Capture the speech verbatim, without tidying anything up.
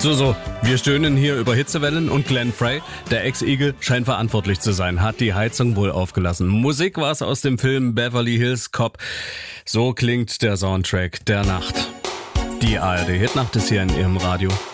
So, so, wir stöhnen hier über Hitzewellen und Glenn Frey, der Ex-Igel, scheint verantwortlich zu sein, hat die Heizung wohl aufgelassen. Musik war es aus dem Film Beverly Hills Cop. So klingt der Soundtrack der Nacht. Die A R D Hitnacht ist hier in Ihrem Radio.